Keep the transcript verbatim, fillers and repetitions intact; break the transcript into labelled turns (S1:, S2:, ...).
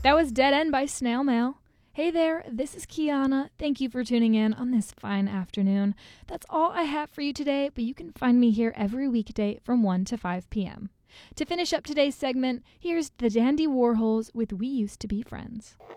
S1: That was Dead End by Snail Mail. Hey there, this is Kiana. Thank you for tuning in on this fine afternoon. That's all I have for you today, but you can find me here every weekday from one to five p.m. To finish up today's segment, here's the Dandy Warhols with We Used to Be Friends.